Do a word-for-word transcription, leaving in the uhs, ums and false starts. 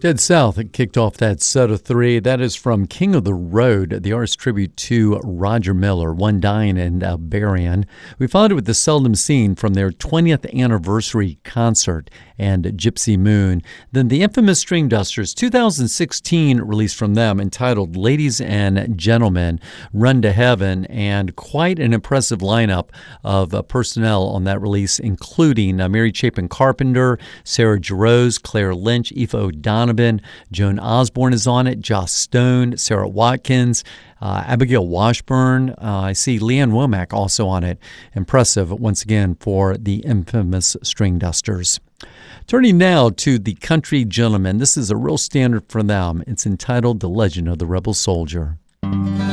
Dead South kicked off that set of three. That is from King of the Road, the artist tribute to Roger Miller, One Dying and uh, Burying. We followed it with The Seldom Seen from their twentieth anniversary concert and Gypsy Moon. Then the infamous String Dusters, two thousand sixteen release from them entitled Ladies and Gentlemen, Run to Heaven, and quite an impressive lineup of uh, personnel on that release, including uh, Mary Chapin Carpenter, Sarah Jarosz, Claire Lynch, Aoife O'Donovan, Joan Osborne is on it, Joss Stone, Sarah Watkins, uh, Abigail Washburn. Uh, I see Leanne Womack also on it. Impressive, once again, for the infamous String Dusters. Turning now to the Country Gentlemen. This is a real standard for them. It's entitled The Legend of the Rebel Soldier.